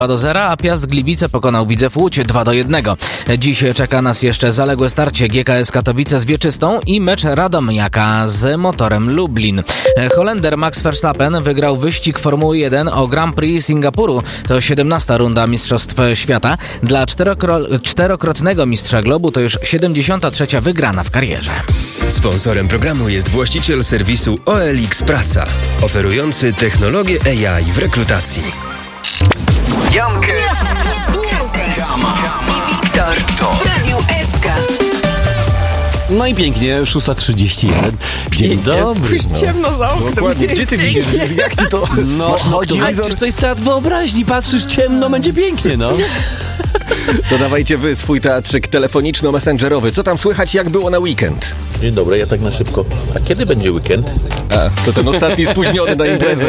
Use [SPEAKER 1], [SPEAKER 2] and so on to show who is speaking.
[SPEAKER 1] 2-0, a Piast Gliwice pokonał Widzew Łódź 2-1. Dziś czeka nas jeszcze zaległe starcie GKS Katowice z Wieczystą i mecz Radomiaka z Motorem Lublin. Holender Max Verstappen wygrał wyścig Formuły 1 o Grand Prix Singapuru. To 17. runda Mistrzostw Świata. Dla czterokrotnego mistrza globu to już 73. wygrana w karierze.
[SPEAKER 2] Sponsorem programu jest właściciel serwisu OLX Praca, oferujący technologię AI w rekrutacji.
[SPEAKER 3] Jankę i Wiktor w Radiu SK.
[SPEAKER 4] No i pięknie, 6:31. Dzień dobry.
[SPEAKER 5] Już ciemno za oknem.
[SPEAKER 4] Gdzie ty widzisz? Jak ty to... No, chodzi, przecież to jest teatr wyobraźni. Patrzysz, ciemno, będzie pięknie, no.
[SPEAKER 6] To dawajcie wy swój teatrzyk telefoniczno-messengerowy. Co tam słychać, jak było na weekend?
[SPEAKER 7] Dzień dobry, ja tak na szybko. A kiedy będzie weekend?
[SPEAKER 6] To ten ostatni spóźniony na imprezę.